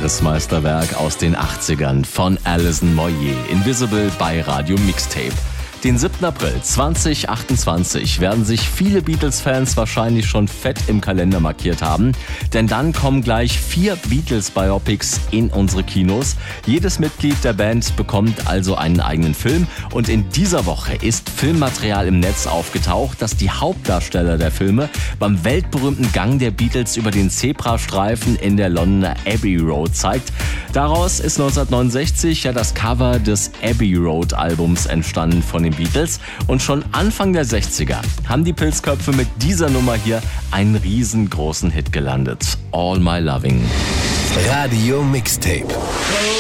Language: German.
wahres Meisterwerk aus den 80ern von Alison Moyet, Invisible bei Radio Mixtape. Den 7. April 2028 werden sich viele Beatles-Fans wahrscheinlich schon fett im Kalender markiert haben, denn dann kommen gleich 4 Beatles-Biopics in unsere Kinos. Jedes Mitglied der Band bekommt also einen eigenen Film und in dieser Woche ist Filmmaterial im Netz aufgetaucht, das die Hauptdarsteller der Filme beim weltberühmten Gang der Beatles über den Zebrastreifen in der Londoner Abbey Road zeigt. Daraus ist 1969 ja das Cover des Abbey Road Albums entstanden von den Beatles und schon Anfang der 60er haben die Pilzköpfe mit dieser Nummer hier einen riesengroßen Hit gelandet. All My Loving. Radio Mixtape.